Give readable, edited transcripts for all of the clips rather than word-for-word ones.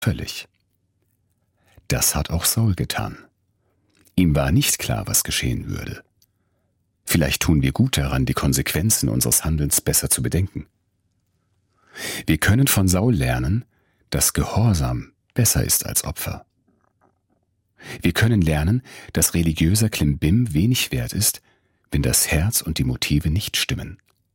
völlig. Das hat auch Saul getan. Ihm war nicht klar, was geschehen würde. Vielleicht tun wir gut daran, die Konsequenzen unseres Handelns besser zu bedenken. Wir können von Saul lernen, dass Gehorsam besser ist als Opfer. Wir können lernen, dass religiöser Klimbim wenig wert ist, wenn das Herz und die Motive nicht stimmen.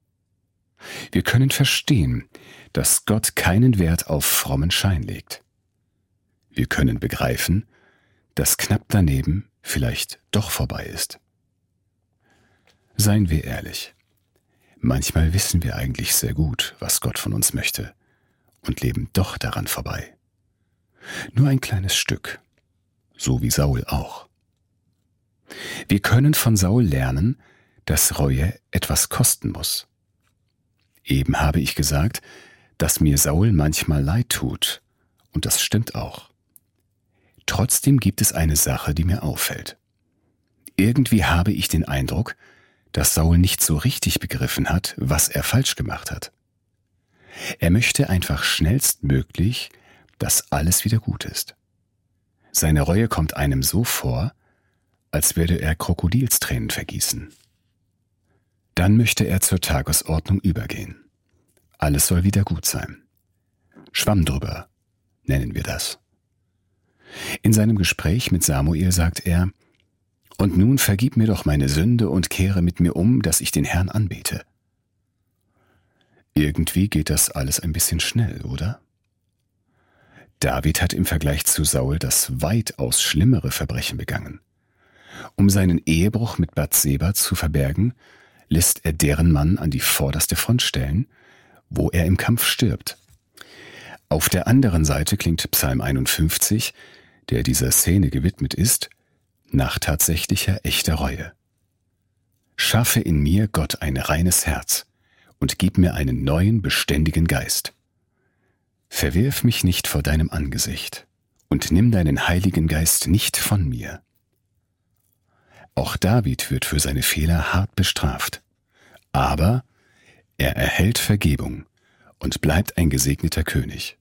Wir können verstehen, dass Gott keinen Wert auf frommen Schein legt. Wir können begreifen, dass knapp daneben vielleicht doch vorbei ist. Seien wir ehrlich, manchmal wissen wir eigentlich sehr gut, was Gott von uns möchte und leben doch daran vorbei. Nur ein kleines Stück, so wie Saul auch. Wir können von Saul lernen, dass Reue etwas kosten muss. Eben habe ich gesagt, dass mir Saul manchmal leid tut, und das stimmt auch. Trotzdem gibt es eine Sache, die mir auffällt. Irgendwie habe ich den Eindruck, dass Saul nicht so richtig begriffen hat, was er falsch gemacht hat. Er möchte einfach schnellstmöglich, dass alles wieder gut ist. Seine Reue kommt einem so vor, als würde er Krokodilstränen vergießen. Dann möchte er zur Tagesordnung übergehen. Alles soll wieder gut sein. Schwamm drüber, nennen wir das. In seinem Gespräch mit Samuel sagt er: Und nun vergib mir doch meine Sünde und kehre mit mir um, dass ich den Herrn anbete. Irgendwie geht das alles ein bisschen schnell, oder? David hat im Vergleich zu Saul das weitaus schlimmere Verbrechen begangen. Um seinen Ehebruch mit Bathseba zu verbergen, lässt er deren Mann an die vorderste Front stellen, wo er im Kampf stirbt. Auf der anderen Seite klingt Psalm 51, der dieser Szene gewidmet ist, nach tatsächlicher echter Reue. Schaffe in mir, Gott, ein reines Herz und gib mir einen neuen, beständigen Geist. Verwirf mich nicht vor deinem Angesicht und nimm deinen Heiligen Geist nicht von mir. Auch David wird für seine Fehler hart bestraft, aber er erhält Vergebung und bleibt ein gesegneter König.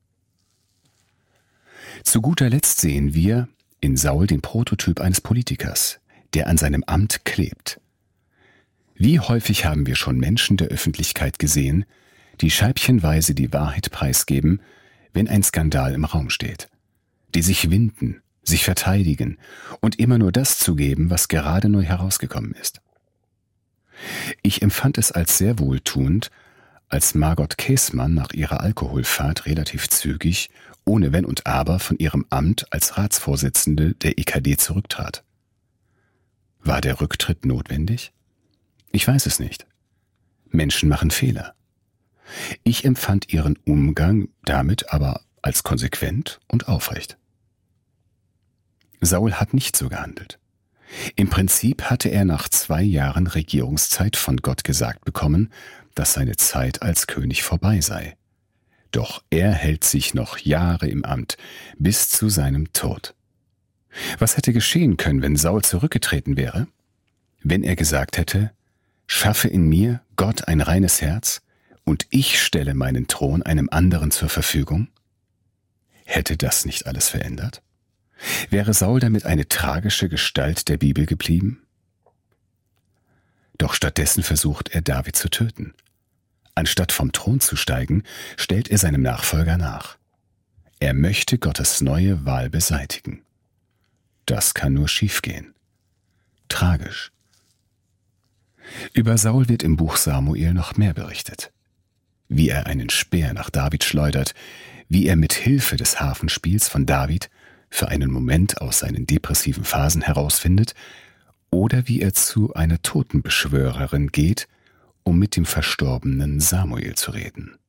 Zu guter Letzt sehen wir in Saul den Prototyp eines Politikers, der an seinem Amt klebt. Wie häufig haben wir schon Menschen der Öffentlichkeit gesehen, die scheibchenweise die Wahrheit preisgeben, wenn ein Skandal im Raum steht, die sich winden, sich verteidigen und immer nur das zugeben, was gerade neu herausgekommen ist. Ich empfand es als sehr wohltuend, als Margot Käßmann nach ihrer Alkoholfahrt relativ zügig, ohne Wenn und Aber, von ihrem Amt als Ratsvorsitzende der EKD zurücktrat. War der Rücktritt notwendig? Ich weiß es nicht. Menschen machen Fehler. Ich empfand ihren Umgang damit aber als konsequent und aufrecht. Saul hat nicht so gehandelt. Im Prinzip hatte er nach 2 Jahren Regierungszeit von Gott gesagt bekommen, dass seine Zeit als König vorbei sei. Doch er hält sich noch Jahre im Amt, bis zu seinem Tod. Was hätte geschehen können, wenn Saul zurückgetreten wäre? Wenn er gesagt hätte: Schaffe in mir, Gott, ein reines Herz, und ich stelle meinen Thron einem anderen zur Verfügung? Hätte das nicht alles verändert? Wäre Saul damit eine tragische Gestalt der Bibel geblieben? Doch stattdessen versucht er, David zu töten. Anstatt vom Thron zu steigen, stellt er seinem Nachfolger nach. Er möchte Gottes neue Wahl beseitigen. Das kann nur schiefgehen. Tragisch. Über Saul wird im Buch Samuel noch mehr berichtet. Wie er einen Speer nach David schleudert, wie er mit Hilfe des Harfenspiels von David für einen Moment aus seinen depressiven Phasen herausfindet, oder wie er zu einer Totenbeschwörerin geht, um mit dem verstorbenen Samuel zu reden.